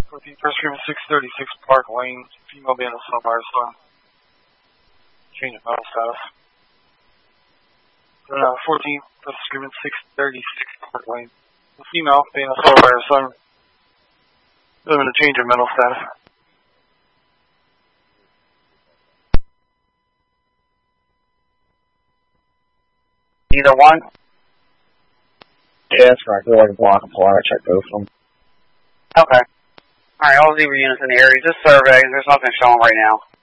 14, first room 636 Park Lane, female being assaulted by her son. Change of mental status. 14, first room 636 Park Lane, the female being assaulted by her son. Living a change of mental status. Either one? Yeah, that's right. They're like a block apart. I checked both of them. Okay. Alright, all zebra units in the area. Just survey. There's nothing showing right now.